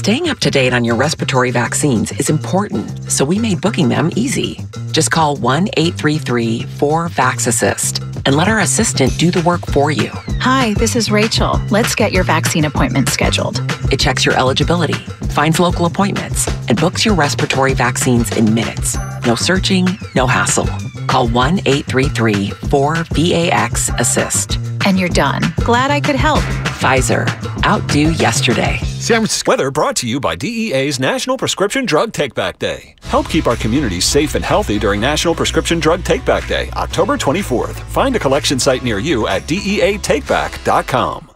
Staying up to date on your respiratory vaccines is important, so we made booking them easy. Just call 1-833-4-VAX-ASSIST and let our assistant do the work for you. Hi, this is Rachel. Let's get your vaccine appointment scheduled. It checks your eligibility, finds local appointments, and books your respiratory vaccines in minutes. No searching, no hassle. Call 1-833-4-VAX-ASSIST. And you're done. Glad I could help. Pfizer. Outdo yesterday. San Francisco weather brought to you by DEA's National Prescription Drug Take-Back Day. Help keep our communities safe and healthy during National Prescription Drug Take-Back Day, October 24th. Find a collection site near you at DEATakeback.com.